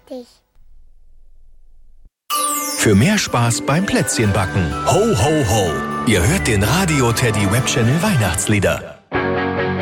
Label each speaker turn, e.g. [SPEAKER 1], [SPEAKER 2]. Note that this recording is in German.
[SPEAKER 1] Fertig.
[SPEAKER 2] Für mehr Spaß beim Plätzchenbacken. Ho, ho, ho. Ihr hört den Radio Teddy Web Channel Weihnachtslieder.